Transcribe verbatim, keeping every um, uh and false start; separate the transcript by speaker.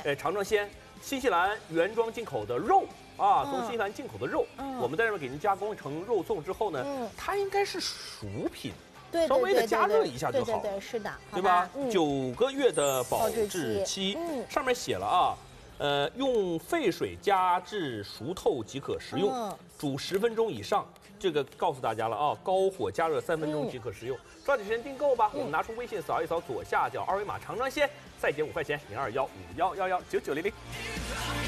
Speaker 1: 呃，尝尝鲜，新西兰原装进口的肉啊，从新西兰进口的肉，
Speaker 2: 嗯
Speaker 1: 我们在这边给您加工成肉粽之后呢，
Speaker 2: 嗯
Speaker 1: 它应该是熟品。
Speaker 2: 对，
Speaker 1: 稍微的加热一下就好，
Speaker 2: 对对对，是的，
Speaker 1: 对吧？
Speaker 2: 嗯、
Speaker 1: 九个月的保质
Speaker 2: 质
Speaker 1: 期，
Speaker 2: 嗯，
Speaker 1: 上面写了啊，呃，用沸水加至熟透即可食用，嗯、煮十分钟以上。这个告诉大家了啊，高火加热三分钟即可食用。嗯、抓紧时间订购吧！嗯、我们拿出微信扫一扫左下角二维码，尝尝鲜，再减五块钱，零二幺五幺幺幺九九零零。